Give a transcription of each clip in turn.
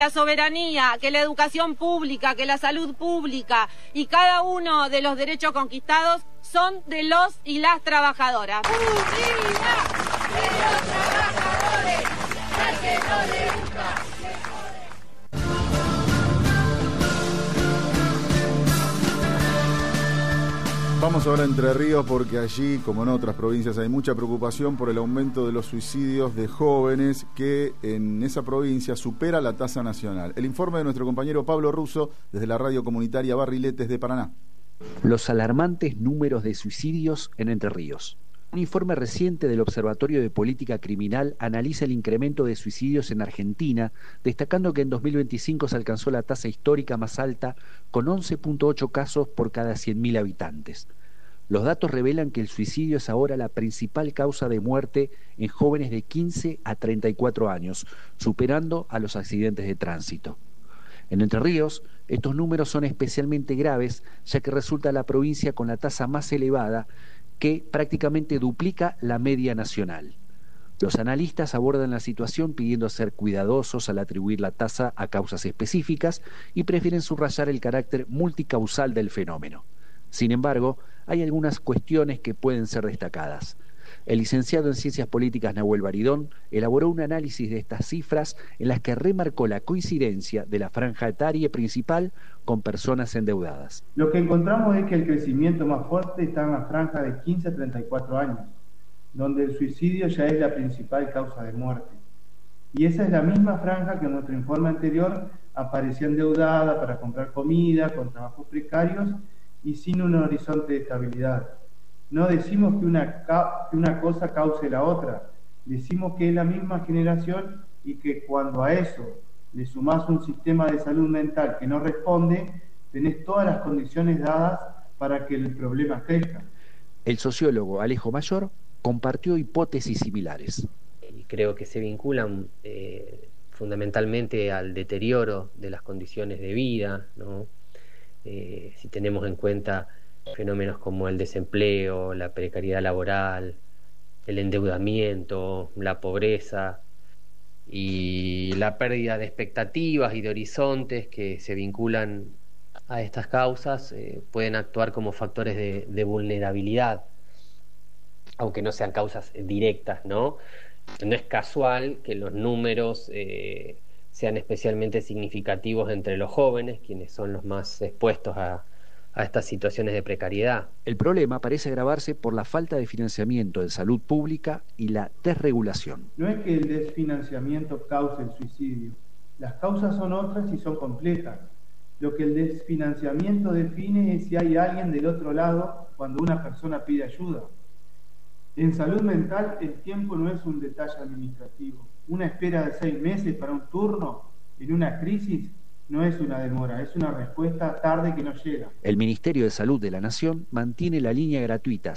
La soberanía, que la educación pública, que la salud pública y cada uno de los derechos conquistados son de los y las trabajadoras. ¡Unidad de los trabajadores! ¡Al que no le gusta! Vamos ahora a Entre Ríos porque allí, como en otras provincias, hay mucha preocupación por el aumento de los suicidios de jóvenes que en esa provincia supera la tasa nacional. El informe de nuestro compañero Pablo Russo desde la radio comunitaria Barriletes de Paraná. Los alarmantes números de suicidios en Entre Ríos. Un informe reciente del Observatorio de Política Criminal analiza el incremento de suicidios en Argentina, destacando que en 2025 se alcanzó la tasa histórica más alta, con 11.8 casos por cada 100.000 habitantes. Los datos revelan que el suicidio es ahora la principal causa de muerte en jóvenes de 15 a 34 años, superando a los accidentes de tránsito. En Entre Ríos, estos números son especialmente graves, ya que resulta la provincia con la tasa más elevada, que prácticamente duplica la media nacional. Los analistas abordan la situación pidiendo ser cuidadosos al atribuir la tasa a causas específicas y prefieren subrayar el carácter multicausal del fenómeno. Sin embargo, hay algunas cuestiones que pueden ser destacadas. El licenciado en Ciencias Políticas Nahuel Baridón elaboró un análisis de estas cifras en las que remarcó la coincidencia de la franja etaria principal con personas endeudadas. Lo que encontramos es que el crecimiento más fuerte está en la franja de 15 a 34 años, donde el suicidio ya es la principal causa de muerte. Y esa es la misma franja que en nuestro informe anterior aparecía endeudada para comprar comida, con trabajos precarios y sin un horizonte de estabilidad. No decimos que una cosa cause la otra, decimos que es la misma generación y que cuando a eso le sumás un sistema de salud mental que no responde, tenés todas las condiciones dadas para que el problema crezca. El sociólogo Alejo Mayor compartió hipótesis similares. Y creo que se vinculan fundamentalmente al deterioro de las condiciones de vida, ¿no? Si tenemos en cuenta fenómenos como el desempleo, la precariedad laboral, el endeudamiento, la pobreza y la pérdida de expectativas y de horizontes que se vinculan a estas causas, pueden actuar como factores de vulnerabilidad, aunque no sean causas directas, ¿no? No es casual que los números sean especialmente significativos entre los jóvenes, quienes son los más expuestos a estas situaciones de precariedad. El problema parece agravarse por la falta de financiamiento de salud pública y la desregulación. No es que el desfinanciamiento cause el suicidio, las causas son otras y son complejas. Lo que el desfinanciamiento define es si hay alguien del otro lado cuando una persona pide ayuda. En salud mental el tiempo no es un detalle administrativo. Una espera de 6 meses para un turno en una crisis no es una demora, es una respuesta tarde que no llega. El Ministerio de Salud de la Nación mantiene la línea gratuita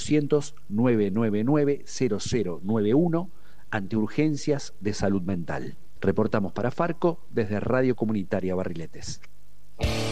0800-999-0091 ante urgencias de salud mental. Reportamos para Farco desde Radio Comunitaria Barriletes.